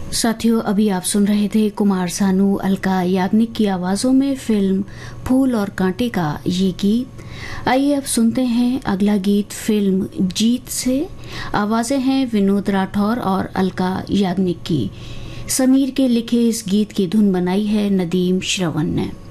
साथियों, अभी आप सुन रहे थे कुमार सानू, अलका याग्निक की आवाज़ों में फिल्म फूल और कांटे का ये गीत। आइए अब सुनते हैं अगला गीत फिल्म जीत से। आवाज़ें हैं विनोद राठौर और अलका याग्निक की। समीर के लिखे इस गीत की धुन बनाई है नदीम श्रवण ने।